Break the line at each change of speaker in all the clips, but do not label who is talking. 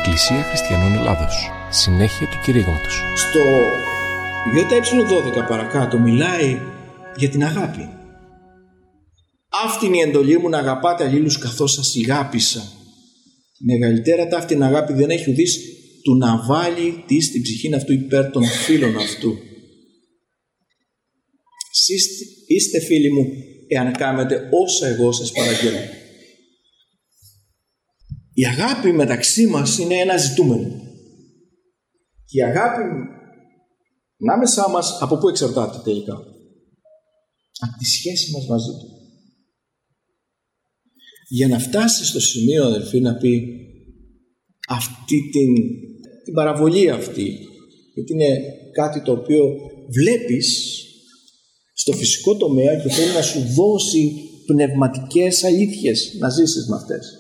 Εκκλησία Χριστιανών Ελλάδος. Συνέχεια του κηρύγματος.
Στο ΙΕ12 παρακάτω μιλάει για την αγάπη. Αυτή είναι η εντολή μου, να αγαπάτε αλλήλους καθώς σας ηγάπησα. Μεγαλύτερα τα αυτήν αγάπη δεν έχει ουδής του να βάλει τι στην ψυχήν αυτού υπέρ των φίλων αυτού. Είστε φίλοι μου εάν κάνετε όσα εγώ σας παραγγέλνω. Η αγάπη μεταξύ μας είναι ένα ζητούμενο. Και η αγάπη ανάμεσά μας από πού εξαρτάται τελικά? Από τη σχέση μας μαζί του. Για να φτάσει στο σημείο, αδελφοί, να πει αυτή την παραβολή αυτή, γιατί είναι κάτι το οποίο βλέπεις στο φυσικό τομέα και θέλει να σου δώσει πνευματικές αλήθειες να ζήσεις με αυτές.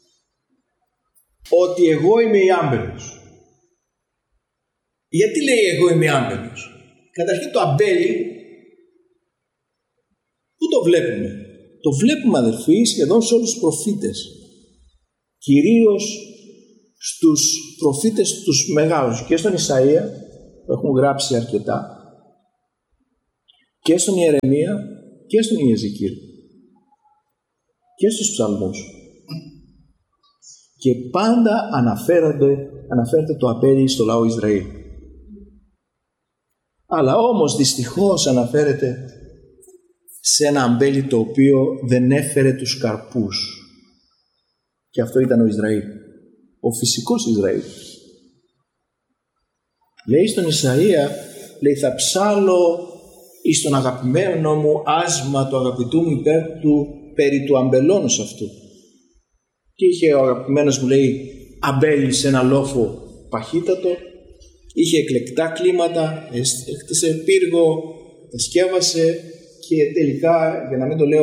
Ότι εγώ είμαι η άμπελος. Γιατί λέει εγώ είμαι άμπελος? Καταρχήν το αμπέλι πού το βλέπουμε? Το βλέπουμε, αδελφοί, σχεδόν σε όλους τους προφήτες. Κυρίως στους προφήτες τους μεγάλους, και στον Ισαΐα που έχουν γράψει αρκετά, και στον Ιερεμία και στον Ιεζεκίελ και στους ψαλμούς. Και πάντα αναφέρεται το αμπέλι στο λαό Ισραήλ. Αλλά όμως δυστυχώς αναφέρεται σε ένα αμπέλι το οποίο δεν έφερε τους καρπούς. Και αυτό ήταν ο Ισραήλ. Ο φυσικός Ισραήλ. Λέει στον Ισαΐα, λέει, θα ψάλω εις τον αγαπημένο μου άσμα του αγαπητού μου υπέρ του περί του αμπελώνος αυτού. Και είχε ο αγαπημένος μου, λέει, αμπέλι σε ένα λόφο παχύτατο, είχε εκλεκτά κλίματα, έκτισε πύργο, τα σκεύασε και τελικά, για να μην το λέω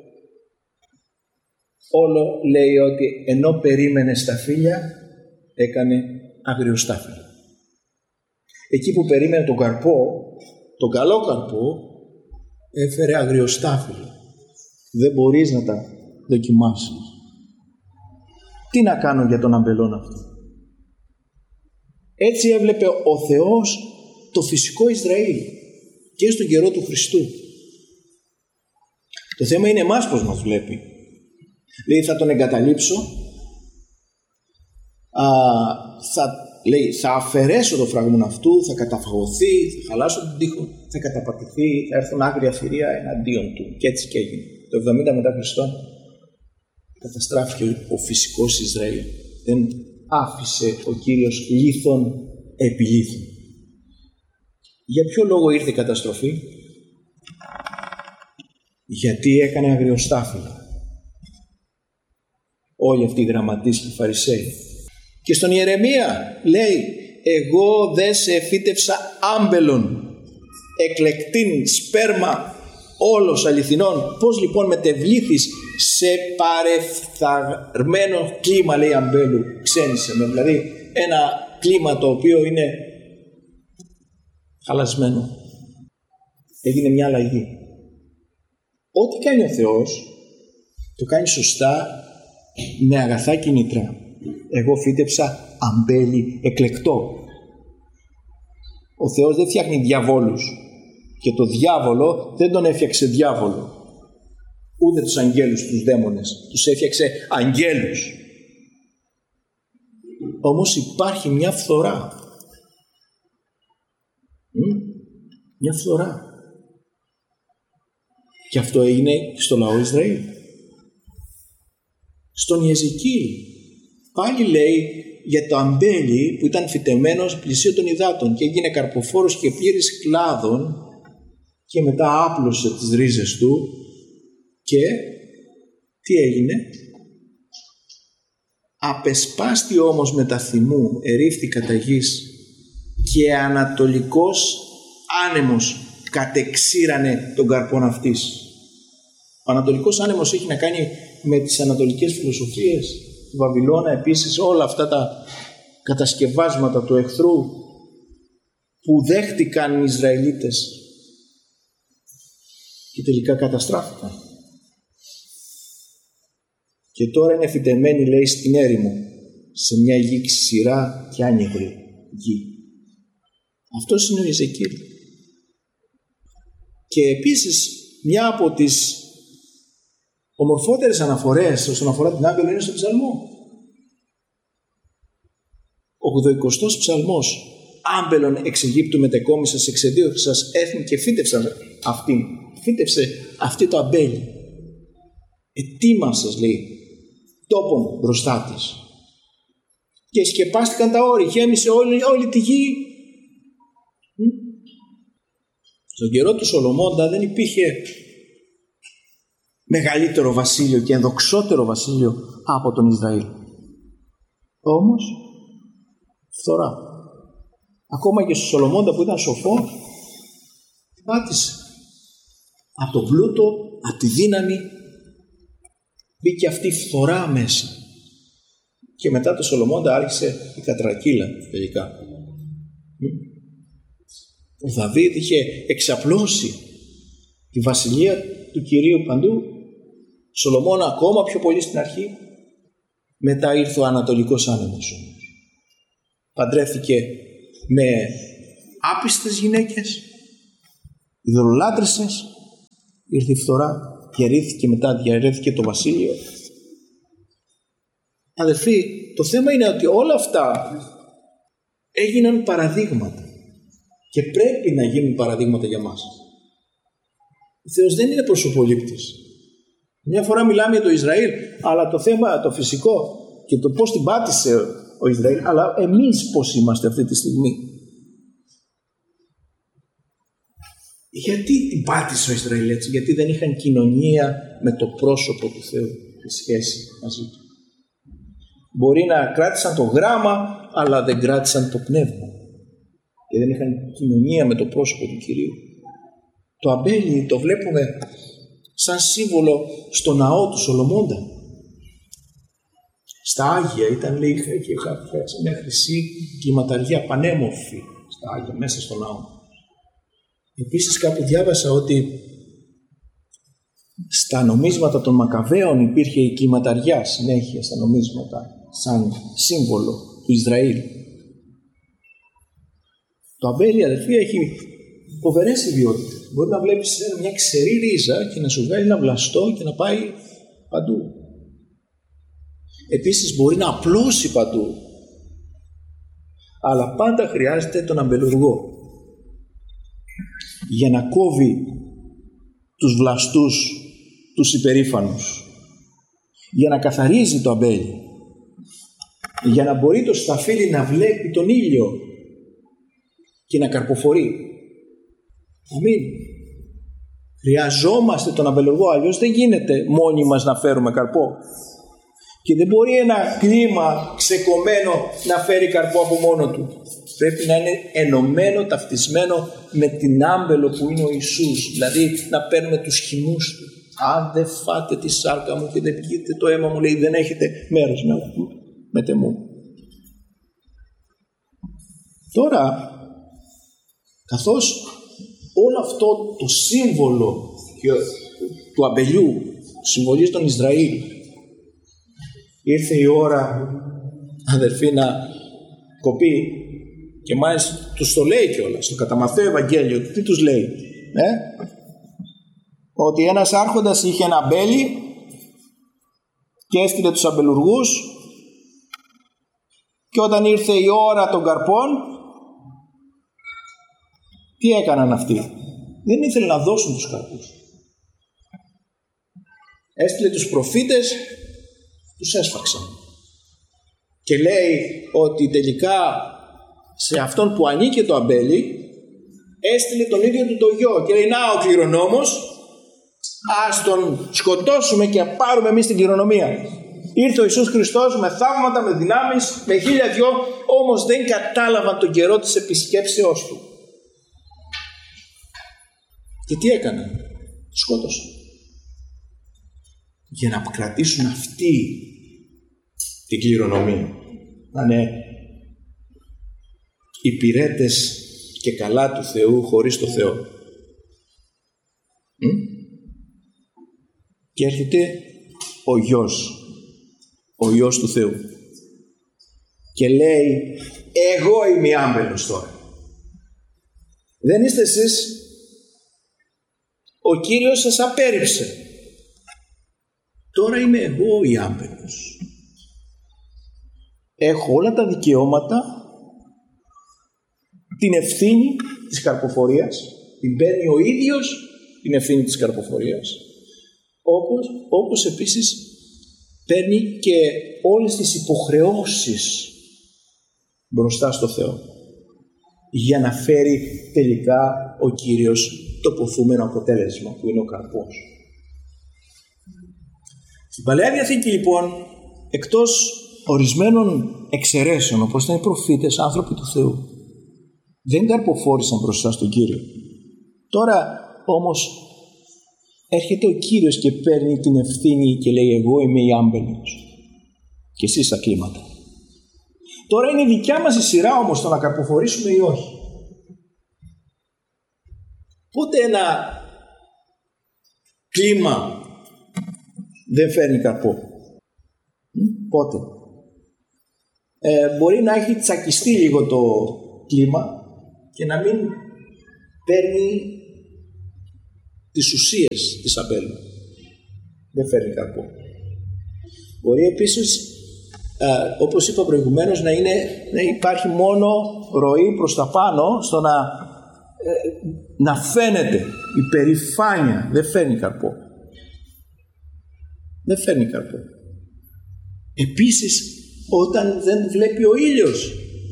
όλο, λέει ότι ενώ περίμενε σταφύλια έκανε αγριοστάφυλλο. Εκεί που περίμενε τον καρπό, τον καλό καρπό, έφερε αγριοστάφυλλο. Δεν μπορείς να τα δοκιμάσεις. Τι να κάνω για τον αμπελόν αυτό? Έτσι έβλεπε ο Θεός το φυσικό Ισραήλ και στον καιρό του Χριστού. Το θέμα είναι εμάς πώς μας βλέπει. Λέει, θα τον εγκαταλείψω, θα αφαιρέσω το φραγμόν αυτού, θα καταφαγωθεί, θα χαλάσω τον τοίχο, θα καταπατηθεί, θα έρθουν άγρια θηρία εναντίον του. Και έτσι και έγινε. Το 70 μετά Χριστό καταστράφηκε ο φυσικός Ισραήλ. Δεν άφησε ο Κύριος λίθον επί λίθον. Για ποιο λόγο ήρθε η καταστροφή? Γιατί έκανε αγριοστάφυλλο όλοι αυτοί οι γραμματείς και οι Φαρισαίοι. Και στον Ιερεμία λέει, εγώ δεν σε εφύτευσα άμπελον, εκλεκτήν σπέρμα όλος αληθινών. Πώς λοιπόν μετεβλήθης σε παρεφθαρμένο κλίμα, λέει, αμπέλου, ξένησε με, δηλαδή ένα κλίμα το οποίο είναι χαλασμένο. Έγινε μια αλλαγή. Ό,τι κάνει ο Θεός το κάνει σωστά, με αγαθά κινήτρα. Εγώ φύτεψα αμπέλι εκλεκτό. Ο Θεός δεν φτιάχνει διαβόλους και το διάβολο δεν τον έφτιαξε διάβολο, ούτε τους αγγέλους, τους δαίμονες, τους έφτιαξε αγγέλους. Όμως υπάρχει μια φθορά, μια φθορά, και αυτό έγινε στο λαό Ισραήλ. Στον Ιεζεκίελ πάλι λέει για το αμπέλι που ήταν φυτεμένος πλησίω των υδάτων και έγινε καρποφόρος και πλήρης κλάδων, και μετά άπλωσε τις ρίζες του και τι έγινε? Απεσπάστη όμως μετά θυμού ερήφθη κατά γης και ανατολικός άνεμος κατεξήρανε τον καρπόν αυτής. Ο ανατολικός άνεμος έχει να κάνει με τις ανατολικές φιλοσοφίες του Βαβυλώνα, επίσης όλα αυτά τα κατασκευάσματα του εχθρού που δέχτηκαν οι Ισραηλίτες και τελικά καταστράφηκαν. Και τώρα είναι φυτεμένοι, λέει, στην έρημο, σε μια γη ξηρά και άνυδρη γη. Αυτός είναι ο Ιεζεκίελ. Και επίσης μια από τις ομορφότερες αναφορές όσον αφορά την άμπελο είναι στο ψαλμό. Ο 80ος ψαλμός. Άμπελον εξ Αιγύπτου μετεκόμισας, εξεδίωξας έθνη και φύτευσαν αυτήν. Φύτευσε αυτή το αμπέλι. Ετοίμασας, λέει, τόπον μπροστά της. Και σκεπάστηκαν τα όρη, γέμισε όλη τη γη. Στον καιρό του Σολομώντα δεν υπήρχε μεγαλύτερο βασίλειο και ενδοξότερο βασίλειο από τον Ισραήλ. Όμως φθορά. Ακόμα και στο Σολομώντα που ήταν σοφό, πάτησε. Από τον πλούτο, από τη δύναμη, μπήκε αυτή η φθορά μέσα. Και μετά το Σολομώντα άρχισε η κατρακύλα τελικά. Ο Δαβίδ είχε εξαπλώσει τη βασιλεία του Κυρίου παντού. Σολομών ακόμα πιο πολύ στην αρχή. Μετά ήρθε ο Ανατολικός Άνεμος όμως. Παντρεύτηκε με άπιστες γυναίκες, ιδωλολάτρισσες, ήρθε η φθορά, διαρρήθηκε, μετά διαρρήθηκε το βασίλειο. Αδελφοί, το θέμα είναι ότι όλα αυτά έγιναν παραδείγματα και πρέπει να γίνουν παραδείγματα για μας. Ο Θεός δεν είναι προσωπολήπτης. Μια φορά μιλάμε για το Ισραήλ, αλλά το θέμα το φυσικό και το πώς την πάτησε ο Ισραήλ, αλλά εμείς πώς είμαστε αυτή τη στιγμή. Γιατί την πάτησε ο Ισραήλ έτσι? Γιατί δεν είχαν κοινωνία με το πρόσωπο του Θεού, τη σχέση μαζί του. Μπορεί να κράτησαν το γράμμα, αλλά δεν κράτησαν το πνεύμα. Και δεν είχαν κοινωνία με το πρόσωπο του Κυρίου. Το αμπέλι το βλέπουμε σαν σύμβολο στο ναό του Σολομώντα. Στα Άγια ήταν, λέει, είχε μια χρυσή κυματαριά πανέμορφη στα Άγια, μέσα στο ναό. Επίσης κάπου διάβασα ότι στα νομίσματα των Μακαβαίων υπήρχε η κυματαριά συνέχεια στα νομίσματα, σαν σύμβολο του Ισραήλ. Το αμπέλι, αδελφοί, έχει φοβερές ιδιότητες. Μπορεί να βλέπεις μια ξερή ρίζα και να σου βγάλει ένα βλαστό και να πάει παντού. Επίσης μπορεί να απλώσει παντού. Αλλά πάντα χρειάζεται τον αμπελουργό για να κόβει τους βλαστούς, τους υπερήφανους, για να καθαρίζει το αμπέλι, για να μπορεί το σταφύλι να βλέπει τον ήλιο και να καρποφορεί. Αμήν. Χρειαζόμαστε τον αμπελουργό, αλλιώς δεν γίνεται μόνοι μας να φέρουμε καρπό. Και δεν μπορεί ένα κλίμα ξεκομμένο να φέρει καρπό από μόνο του. Πρέπει να είναι ενωμένο, ταυτισμένο με την άμπελο που είναι ο Ιησούς. Δηλαδή να παίρνουμε τους χυμούς του. Αν δεν φάτε τη σάρκα μου και δεν πιείτε το αίμα μου, λέει, δεν έχετε μέρος με τεμού. Τώρα, καθώς όλο αυτό το σύμβολο του αμπελιού συμβολίζει τον Ισραήλ, ήρθε η ώρα, αδερφοί, να κοπεί. Και μάλιστα τους το λέει κιόλας στο κατά Μαθαίο Ευαγγέλιο. Τι τους λέει? Ότι ένας άρχοντας είχε ένα αμπέλι και έστειλε τους αμπελουργούς, και όταν ήρθε η ώρα των καρπών, τι έκαναν αυτοί? Δεν ήθελαν να δώσουν τους καρπούς. Έστειλε τους προφήτες, τους έσφαξαν. Και λέει ότι τελικά σε αυτόν που ανήκε το αμπέλι έστειλε τον ίδιο του το γιο και λέει, να ο κληρονόμος, ας τον σκοτώσουμε και πάρουμε εμείς την κληρονομία. Ήρθε ο Ιησούς Χριστός με θαύματα, με δυνάμεις, με 1000 δυο, όμως δεν κατάλαβαν τον καιρό της επισκέψεώς του. Και τι έκαναν? Σκότωσαν. Για να κρατήσουν αυτή την κληρονομία. Να είναι υπηρέτες και καλά του Θεού χωρίς το Θεό. Και έρχεται ο Υιός του Θεού. και λέει εγώ είμαι η άμπελος τώρα. Δεν είστε εσείς. Ο Κύριος σας απέρριψε. Τώρα είμαι εγώ η άμπελος. Έχω όλα τα δικαιώματα, την ευθύνη της καρποφορίας, την παίρνει ο ίδιος την ευθύνη της καρποφορίας, όπως επίσης παίρνει και όλες τις υποχρεώσεις μπροστά στο Θεό, για να φέρει τελικά ο Κύριος το ποθούμενο αποτέλεσμα που είναι ο καρπός. Στην Παλαιά Διαθήκη λοιπόν, εκτός ορισμένων εξαιρέσεων, όπως ήταν οι προφήτες, άνθρωποι του Θεού, δεν καρποφόρησαν μπροστά στον Κύριο. Τώρα όμως έρχεται ο Κύριος και παίρνει την ευθύνη και λέει εγώ είμαι η άμπελος και εσείς τα κλίματα. Τώρα είναι η δικιά μας η σειρά όμως το να καρποφορήσουμε ή όχι. Πότε ένα κλίμα δεν φέρνει καρπό? Πότε? Μπορεί να έχει τσακιστεί λίγο το κλίμα και να μην παίρνει τις ουσίες της αμπέλου. Δεν φέρνει καρπό. Μπορεί επίσης, όπως είπα προηγουμένως, να υπάρχει μόνο ροή προς τα πάνω, στο να φαίνεται η περηφάνεια. Δεν φέρνει καρπό. Δεν φέρνει καρπό. Επίσης, όταν δεν βλέπει ο ήλιος,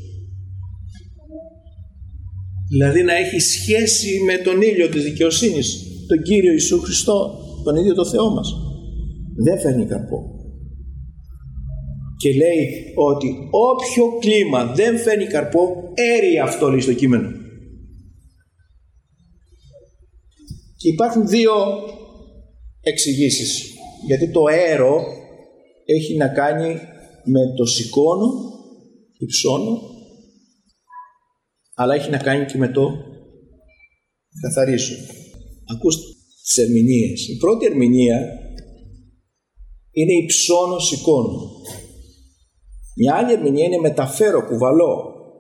δηλαδή να έχει σχέση με τον ήλιο της δικαιοσύνης, τον Κύριο Ιησού Χριστό, τον ίδιο το Θεό μας, δεν φέρνει καρπό. Και λέει ότι όποιο κλίμα δεν φέρνει καρπό, έρει αυτό, λέει στο κείμενο. Και υπάρχουν δύο εξηγήσεις, γιατί το έρο έχει να κάνει με το σηκώνω, υψώνω, αλλά έχει να κάνει και με το καθαρίσω. Ακούστε τις ερμηνείες. Η πρώτη ερμηνεία είναι υψώνω, σηκώνω. Μια άλλη ερμηνεία είναι μεταφέρω, κουβαλώ.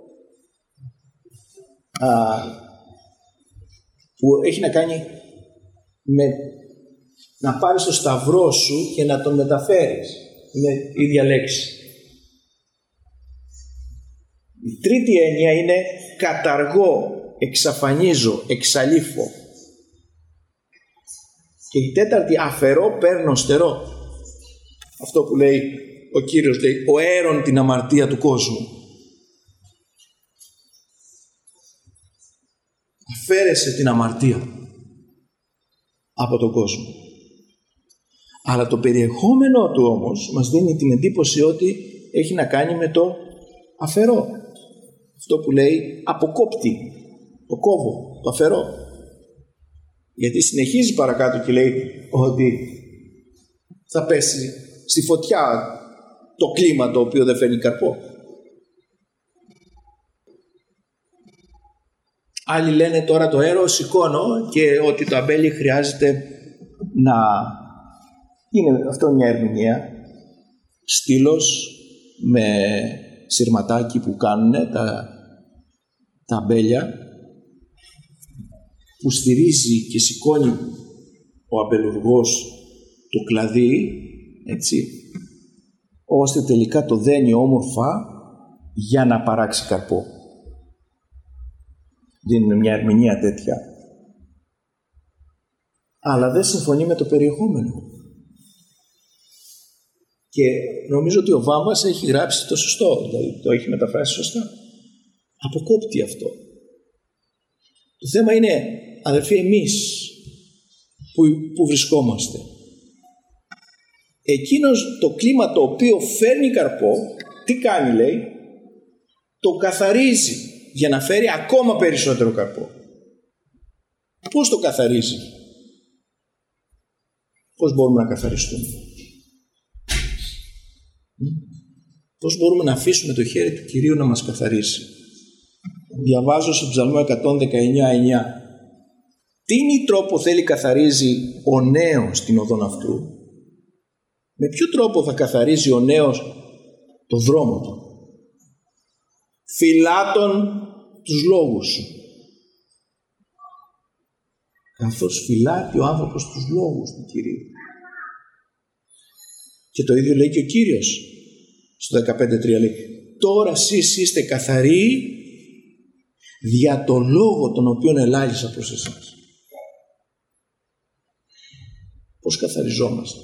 Που έχει να κάνει με να πάρεις το σταυρό σου και να τον μεταφέρεις. Είναι η ίδια λέξη. Η τρίτη έννοια είναι καταργώ, εξαφανίζω, εξαλείφω. Και η τέταρτη αφαιρώ, παίρνω, στερώ. Αυτό που λέει ο Κύριος, λέει ο έρων την αμαρτία του κόσμου. Αφαίρεσε την αμαρτία από τον κόσμο. Αλλά το περιεχόμενο του όμως μας δίνει την εντύπωση ότι έχει να κάνει με το αφαιρώ. Αυτό που λέει αποκόπτει, το κόβω, το αφαιρώ. Γιατί συνεχίζει παρακάτω και λέει ότι θα πέσει στη φωτιά το κλίμα το οποίο δεν φέρνει καρπό. Άλλοι λένε τώρα το έρο σηκώνω και ότι το αμπέλι χρειάζεται να είναι αυτό μια ερμηνεία, στήλος με σειρματάκι που κάνουν τα αμπέλια, που στηρίζει και σηκώνει ο αμπελουργός το κλαδί, έτσι, ώστε τελικά το δένει όμορφα για να παράξει καρπό. Δίνουν μια ερμηνεία τέτοια. Αλλά δεν συμφωνεί με το περιεχόμενο. Και νομίζω ότι ο Βάμβας έχει γράψει το σωστό, δηλαδή το έχει μεταφράσει σωστά. Αποκόπτει αυτό. Το θέμα είναι, αδερφοί, εμείς που βρισκόμαστε. Εκείνος το κλίμα το οποίο φέρνει καρπό, τι κάνει, λέει, το καθαρίζει για να φέρει ακόμα περισσότερο καρπό. Πώς το καθαρίζει? Πώς μπορούμε να καθαριστούμε? Πώς μπορούμε να αφήσουμε το χέρι του Κυρίου να μας καθαρίσει? Διαβάζω στο Ψαλμό 119:9. Τι τρόπο θέλει καθαρίζει ο νέος την οδόν αυτού? Με ποιο τρόπο θα καθαρίζει ο νέος το δρόμο του? φυλάτων τους λόγους σου. Καθώς φυλάτει ο άνθρωπος τους λόγους του Κυρίου. Και το ίδιο λέει και ο Κύριος στο 15:3 λέει, τώρα εσείς είστε καθαροί δια το λόγο τον οποίον ελάλησα προς εσάς. Πώς καθαριζόμαστε?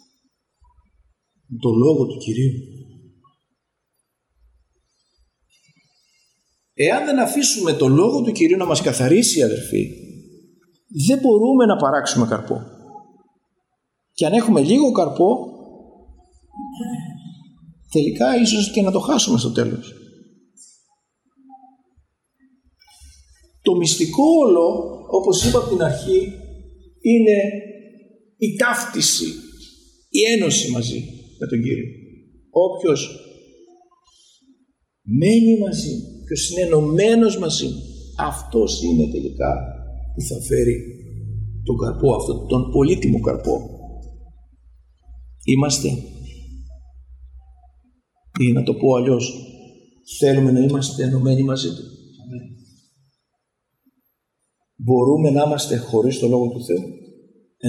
Το λόγο του Κυρίου. Εάν δεν αφήσουμε το λόγο του Κυρίου να μας καθαρίσει, αδερφοί, δεν μπορούμε να παράξουμε καρπό. Και αν έχουμε λίγο καρπό, τελικά ίσως και να το χάσουμε στο τέλος. Το μυστικό όλο, όπως είπα από την αρχή, είναι η ταύτιση, η ένωση μαζί με τον Κύριο. Όποιος μένει μαζί, ποιος είναι ενωμένος μαζί, αυτός είναι τελικά που θα φέρει τον καρπό, αυτόν τον πολύτιμο καρπό. Είμαστε, ή να το πω αλλιώς, θέλουμε να είμαστε ενωμένοι μαζί του? Μπορούμε να είμαστε χωρίς το Λόγο του Θεού?